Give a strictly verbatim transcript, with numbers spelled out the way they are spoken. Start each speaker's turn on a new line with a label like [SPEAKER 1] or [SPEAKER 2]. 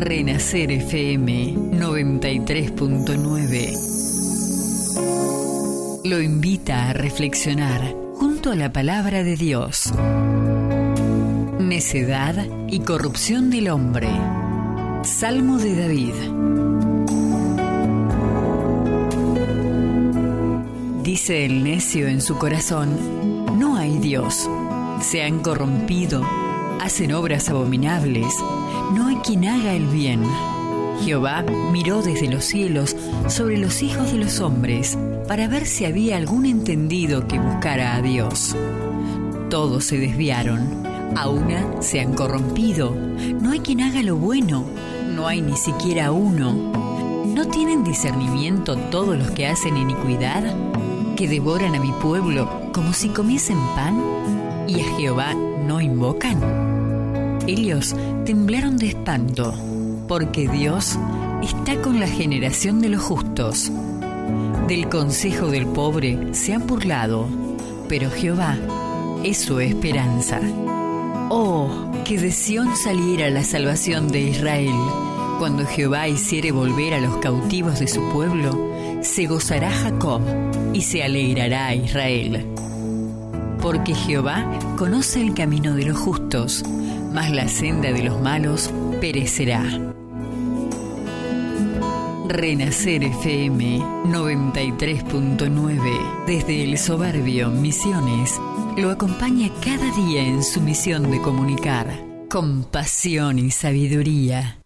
[SPEAKER 1] Renacer F M noventa y tres punto nueve lo invita a reflexionar junto a la palabra de Dios. Necedad y corrupción del hombre. Salmo de David. Dice el necio en su corazón: no hay Dios. Se han corrompido, hacen obras abominables, no hay quien haga el bien. Jehová miró desde los cielos sobre los hijos de los hombres para ver si había algún entendido que buscara a Dios. Todos se desviaron, a una se han corrompido, no hay quien haga lo bueno, no hay ni siquiera uno. ¿No tienen discernimiento todos los que hacen iniquidad, que devoran a mi pueblo como si comiesen pan, y a Jehová no invocan? Ellos temblaron de espanto, porque Dios está con la generación de los justos. Del consejo del pobre se han burlado, pero Jehová es su esperanza. Oh, que de Sión saliera la salvación de Israel. Cuando Jehová hiciere volver a los cautivos de su pueblo, se gozará Jacob y se alegrará Israel. Porque Jehová conoce el camino de los justos, mas la senda de los malos perecerá. Renacer F M noventa y tres punto nueve, desde el soberbio Misiones, lo acompaña cada día en su misión de comunicar con pasión y sabiduría.